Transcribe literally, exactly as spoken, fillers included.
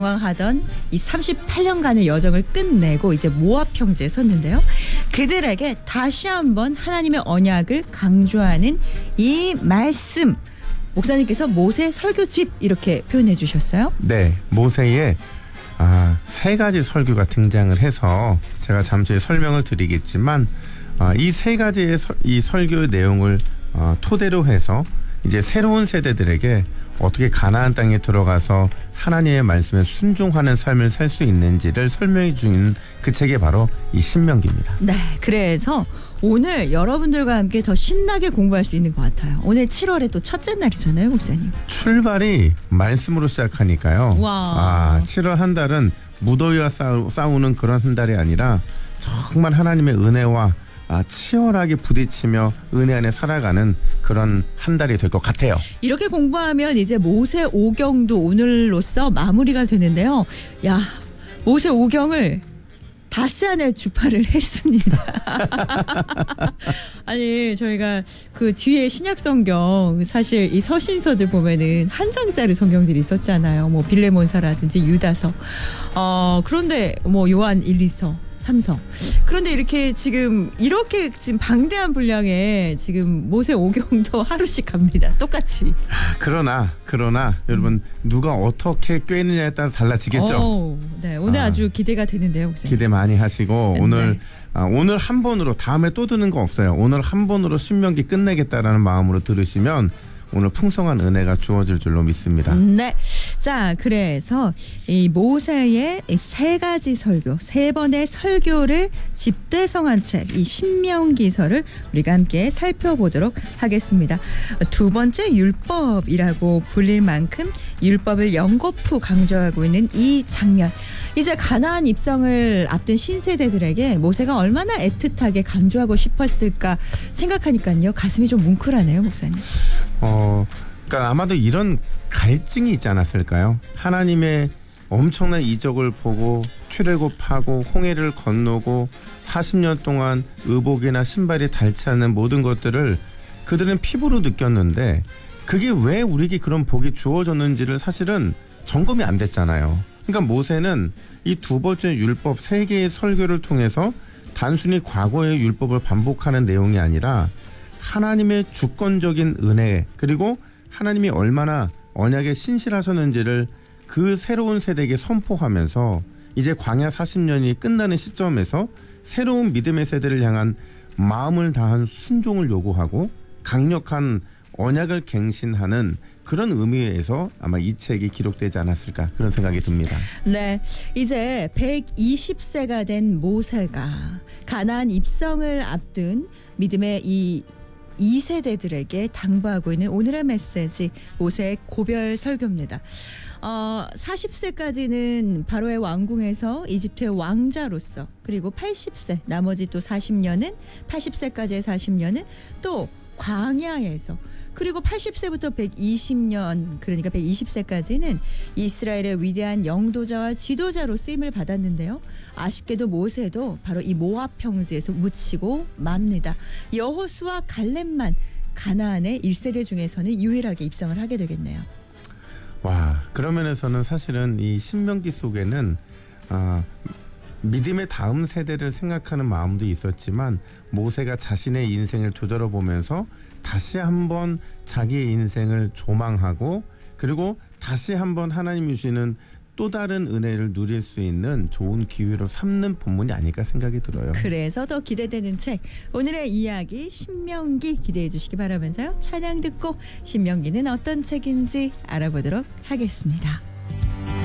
하던 이 삼십팔 년간의 여정을 끝내고 이제 모압 평지에 섰는데요. 그들에게 다시 한번 하나님의 언약을 강조하는 이 말씀, 목사님께서 모세 설교집 이렇게 표현해 주셨어요. 네, 모세의 아, 세 가지 설교가 등장을 해서 제가 잠시 설명을 드리겠지만 아, 이 세 가지의 서, 이 설교의 내용을 어, 토대로 해서 이제 새로운 세대들에게 어떻게 가나안 땅에 들어가서 하나님의 말씀에 순종하는 삶을 살 수 있는지를 설명해 주는 그 책이 바로 이 신명기입니다. 네, 그래서 오늘 여러분들과 함께 더 신나게 공부할 수 있는 것 같아요. 오늘 칠월에 또 첫째 날이잖아요, 목사님. 출발이 말씀으로 시작하니까요. 와. 아, 칠월 한 달은 무더위와 싸우, 싸우는 그런 한 달이 아니라 정말 하나님의 은혜와 아, 치열하게 부딪히며 은혜 안에 살아가는 그런 한 달이 될 것 같아요. 이렇게 공부하면 이제 모세 오경도 오늘로써 마무리가 되는데요. 야, 모세 오경을 다스 안에 주파를 했습니다. 아니, 저희가 그 뒤에 신약 성경, 사실 이 서신서들 보면은 한 장짜리 성경들이 있었잖아요. 뭐 빌레몬서라든지 유다서. 어, 그런데 뭐 요한 일, 이서. 삼성. 그런데 이렇게 지금 이렇게 지금 방대한 분량에 지금 모세 오경도 하루씩 갑니다. 똑같이. 그러나 그러나 음. 여러분 누가 어떻게 꿰느냐에 따라 달라지겠죠. 오, 네, 오늘 아, 아주 기대가 되는데요, 목사님. 기대 많이 하시고 네. 오늘 아, 오늘 한 번으로 다음에 또 드는 거 없어요. 오늘 한 번으로 신명기 끝내겠다라는 마음으로 들으시면 오늘 풍성한 은혜가 주어질 줄로 믿습니다. 네. 자, 그래서 이 모세의 세 가지 설교, 세 번의 설교를 집대성한 책, 이 신명기서를 우리가 함께 살펴보도록 하겠습니다. 두 번째 율법이라고 불릴 만큼 율법을 연거푸 강조하고 있는 이 장면. 이제 가나안 입성을 앞둔 신세대들에게 모세가 얼마나 애틋하게 강조하고 싶었을까 생각하니까요. 가슴이 좀 뭉클하네요, 목사님. 어, 그러니까 아마도 이런 갈증이 있지 않았을까요? 하나님의 엄청난 이적을 보고 출애굽하고 홍해를 건너고 사십 년 동안 의복이나 신발이 닳지 않는 모든 것들을 그들은 피부로 느꼈는데 그게 왜 우리에게 그런 복이 주어졌는지를 사실은 점검이 안 됐잖아요. 그러니까 모세는 이 두 번째 율법 세 개의 설교를 통해서 단순히 과거의 율법을 반복하는 내용이 아니라 하나님의 주권적인 은혜 그리고 하나님이 얼마나 언약에 신실하셨는지를 그 새로운 세대에게 선포하면서 이제 광야 사십 년이 끝나는 시점에서 새로운 믿음의 세대를 향한 마음을 다한 순종을 요구하고 강력한 언약을 갱신하는 그런 의미에서 아마 이 책이 기록되지 않았을까 그런 생각이 듭니다. 네, 이제 백이십 세가 된 모세가 가나안 입성을 앞둔 믿음의 이 이 세대들에게 당부하고 있는 오늘의 메시지 모세의 고별 설교입니다. 어, 사십 세까지는 바로의 왕궁에서 이집트의 왕자로서 그리고 팔십 세 나머지 또 사십 년은 팔십 세까지의 사십 년은 또 광야에서 그리고 팔십 세부터 백이십 년 그러니까 백이십 세까지는 이스라엘의 위대한 영도자와 지도자로 쓰임을 받았는데요. 아쉽게도 모세도 바로 이 모압 평지에서 묻히고 맙니다. 여호수아 갈렙만 가나안의 일 세대 중에서는 유일하게 입성을 하게 되겠네요. 와, 그런 면에서는 사실은 이 신명기 속에는 아, 믿음의 다음 세대를 생각하는 마음도 있었지만 모세가 자신의 인생을 되돌아보면서 다시 한번 자기의 인생을 조망하고 그리고 다시 한번 하나님이 주시는 또 다른 은혜를 누릴 수 있는 좋은 기회로 삼는 본문이 아닐까 생각이 들어요. 그래서 더 기대되는 책 오늘의 이야기 신명기 기대해 주시기 바라면서요. 찬양 듣고 신명기는 어떤 책인지 알아보도록 하겠습니다.